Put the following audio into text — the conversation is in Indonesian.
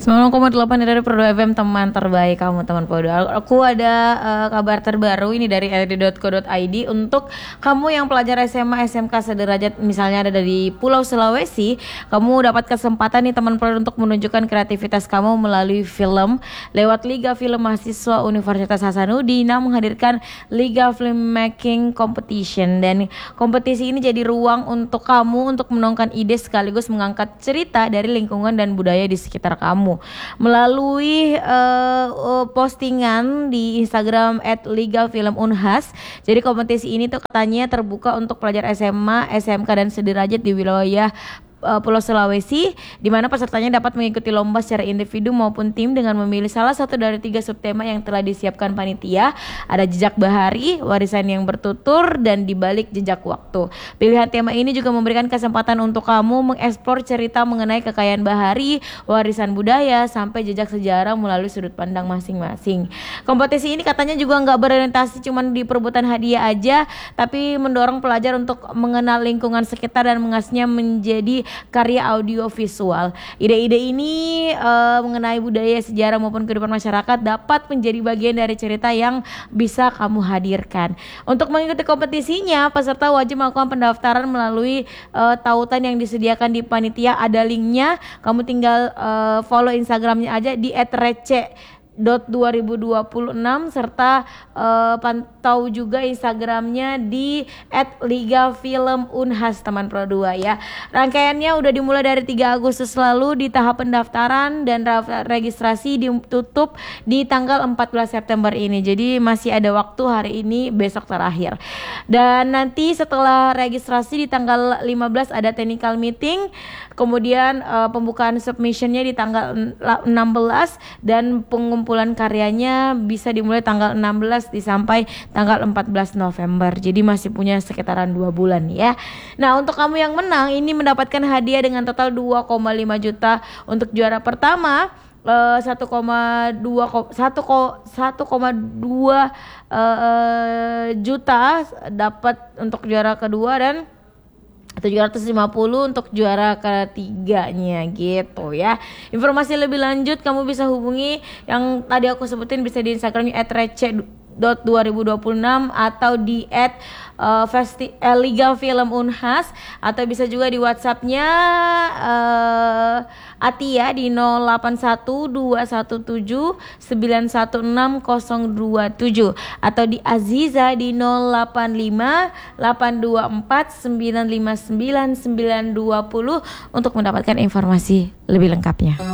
9,8 dari Pro 2 FM, teman terbaik kamu, teman Pro 2. Aku ada kabar terbaru ini dari ld.co.id untuk kamu yang pelajar SMA, SMK sederajat, misalnya ada dari Pulau Sulawesi. Kamu dapat kesempatan nih teman Pro untuk menunjukkan kreativitas kamu melalui film lewat Liga Film Mahasiswa Universitas Hasanuddin menghadirkan Liga Filmmaking Competition, dan kompetisi ini jadi ruang untuk kamu untuk menuangkan ide sekaligus mengangkat cerita dari lingkungan dan budaya di sekitar kamu melalui postingan di Instagram @ligafilmunhas. Jadi kompetisi ini tuh katanya terbuka untuk pelajar SMA, SMK dan sederajat di wilayah Pulau Sulawesi, di mana pesertanya dapat mengikuti lomba secara individu maupun tim dengan memilih salah satu dari 3 subtema yang telah disiapkan panitia. Ada jejak bahari, warisan yang bertutur, dan dibalik jejak waktu. Pilihan tema ini juga memberikan kesempatan untuk kamu mengeksplor cerita mengenai kekayaan bahari, warisan budaya, sampai jejak sejarah melalui sudut pandang masing-masing. Kompetisi ini katanya juga nggak berorientasi cuman di perebutan hadiah aja, tapi mendorong pelajar untuk mengenal lingkungan sekitar dan mengasihnya menjadi karya audio visual. Ide-ide ini mengenai budaya, sejarah maupun kehidupan masyarakat dapat menjadi bagian dari cerita yang bisa kamu hadirkan. Untuk mengikuti kompetisinya, peserta wajib melakukan pendaftaran melalui tautan yang disediakan di panitia. Ada linknya, kamu tinggal follow Instagramnya aja di @recce.2026 serta pantau juga Instagramnya di @ligafilmunhas, teman Pro 2 ya. Rangkaiannya udah dimulai dari 3 Agustus lalu di tahap pendaftaran, dan registrasi ditutup di tanggal 14 September ini. Jadi masih ada waktu, hari ini besok terakhir. Dan nanti setelah registrasi di tanggal 15 ada technical meeting, kemudian pembukaan submissionnya di tanggal 16, dan pengumpulan karyanya bisa dimulai tanggal 16 sampai tanggal 14 November. Jadi masih punya sekitaran 2 bulan ya. Nah, untuk kamu yang menang ini mendapatkan hadiah dengan total 2,5 juta. Untuk juara pertama 1,2 juta dapat untuk juara kedua, dan 750 untuk juara ketiganya gitu ya. Informasi lebih lanjut kamu bisa hubungi yang tadi aku sebutin, bisa di Instagramnya @recce.2026 atau di Liga Film Unhas, atau bisa juga di WhatsAppnya Atia di 081217916027, atau di Aziza di 085824959920 untuk mendapatkan informasi lebih lengkapnya.